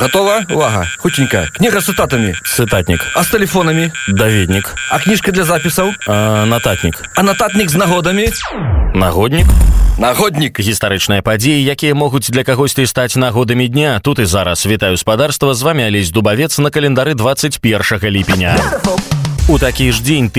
Готова? Увага. Хутенько. Книга с цитатами. Цитатник. А с телефонами? Даведник. А книжка для записаў? Нататник. А нататник з нагодамі? Нагодник. Нагодник. Гістарычныя падзеі, якія могуць для кагосьці стаць нагодамі дня. Тут і зараз. Вітаю спадарства, з вами Алесь Дубавец на календары 21 ліпеня. У такі ж дзень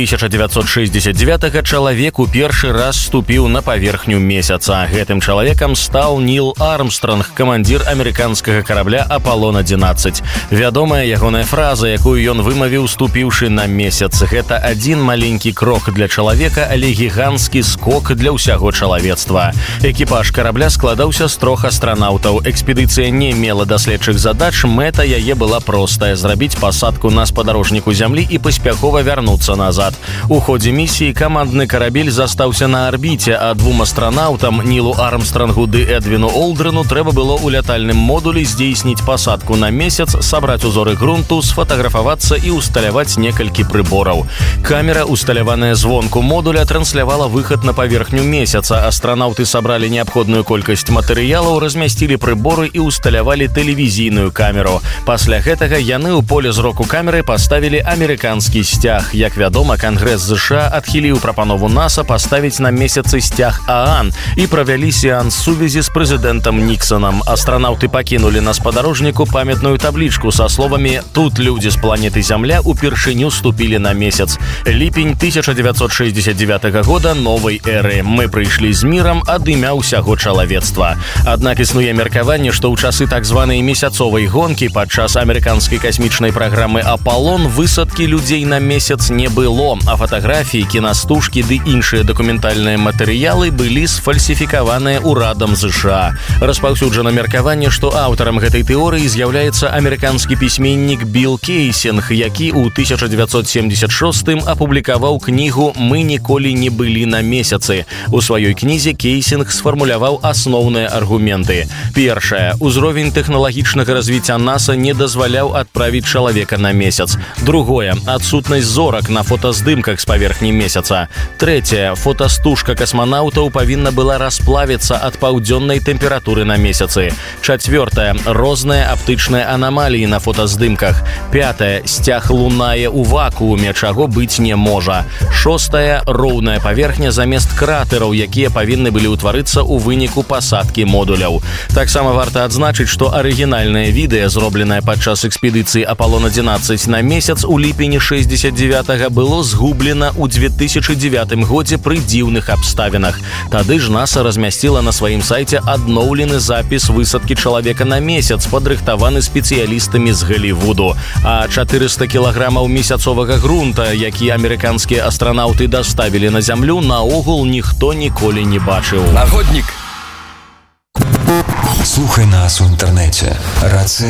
1969 чалавек у першы раз ступіў на паверхню месяца. Гэтым чалавекам стаў Ніл Армстронг, камандзір амерыканскага карабля «Аполлон-11». Вядомая ягоная фраза, якую ён вымавіў, ступіўшы на месяц. Гэта адзін маленькі крок для чалавека, але гіганцкі скок для ўсяго чалавецтва. Экіпаж карабля складаўся з 3 астранаўтаў. Экспедыцыя не мела даследчых задач, мэта яе была простая – зрабіць пасадку на спадарожніку зямлі і паспяхова вярнуцца назад. У ходзе місіі камандны карабель застаўся на арбіце, а 2 астранаўтам Нілу Армстронгу ды Эдвіну Олдрену трэба было ў лятальным модулі здзейсніць пасадку на месяц, сабраць узоры грунту, сфотаграфавацца і усталяваць некалькі прыбораў. Камера, усталяваная звонку модуля, транслявала выхад на паверхню месяца. Астранаўты сабралі неабходную колькасць матэрыялаў, размясцілі прыборы і усталявалі тэлевізійную камеру. Пасля гэтага яны ў поле зроку камеры паставілі амерыканскі сцяг. Як вядома, Кангрэс ЗША адхіліў прапанову НАСА паставіць на месяцы сцяг ААН і правялі сеанс сувязі з прэзідэнтам Ніксанам. Астранаўты пакінулі на спадарожніку памятную таблічку са словамі «Тут людзі з планеты Зямля упершыню ступілі на месяц». Ліпень 1969 года новай эры. Мы прыйшлі з мірам ад імя ўсяго чалавецтва. Аднак існуе меркаванне, што ў часы так званай месяцовай гонкі падчас амерыканскай касмічнай праграмы «Аполлон» высадкі людзей на месяц не было, а фатаграфіі, кінастужкі ды іншыя дакументальныя матэрыялы былі сфальсіфікаваныя ўрадам ЗША. Распаўсюджана меркаванне, што аўтарам гэтай тэорыі з'яўляецца амерыканскі пісьменнік Білл Кейсінг, які ў 1976 апублікаваў кнігу «Мы ніколі не былі на месяцы». У сваёй кнізе Кейсінг сфармуляваў асноўныя аргументы. Першае. Узровень тэхналагічнага развіцця НАСА не дазваляў адправіць чалавека на месяц. Другое. Адсутнасць зорак на фотаздымках з паверхні месяца. Трэцяе. Фотастужка касманаўтаў павінна была расплавіцца ад паўдзённай тэмпературы на месяцы. Чацвёртае. Розныя аптычныя анамаліі на фотаздымках. Пятае. Сцяг лунае ў вакууме, чаго быць не можа. Шостае. Роўная паверхня замест кратэраў, якія павінны былі ўтварыцца ў выніку пасадкі модуляў. Таксама варта адзначыць, што арыгінальнае відэа, зробленае падчас экспедыцыі «Аполлон-11» на месяц у ліпені 69-го было згублена ў 2009 годзе пры дзіўных абставінах. Тады ж НАСА размясціла на сваім сайце адноўлены запіс высадкі чалавека на месяц, падрыхтаваны спецыялістамі з Галівуду. А 400 кілаграмаў месяцовага грунта, які амерыканскія астранаўты даставілі на зямлю, наогул ніхто ніколі не бачыў. Нагодник. Слухай нас у інтэрнэце. Рацыя